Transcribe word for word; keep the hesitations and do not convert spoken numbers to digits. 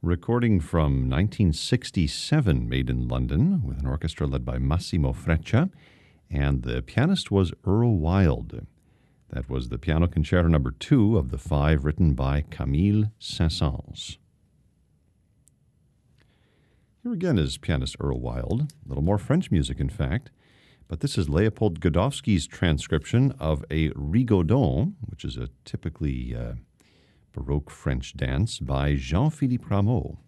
recording from nineteen sixty-seven, made in London, with an orchestra led by Massimo Freccia, and the pianist was Earl Wild. That was the Piano Concerto Number Two of the five written by Camille Saint-Saëns. Here again is pianist Earl Wild, a little more French music, in fact, but this is Leopold Godowsky's transcription of a rigodon, which is a typically uh, Baroque French dance by Jean-Philippe Rameau.